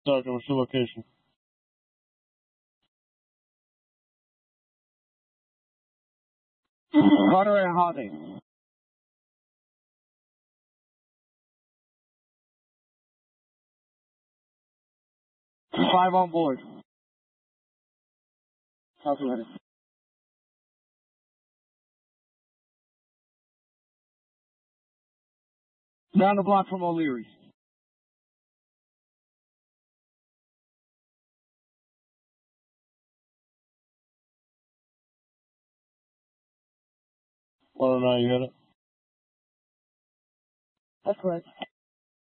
Sergeant, what's your location? Carter and Harding. 5 on board. Calculated. Down the block from O'Leary. Well, now you hit it. That's correct.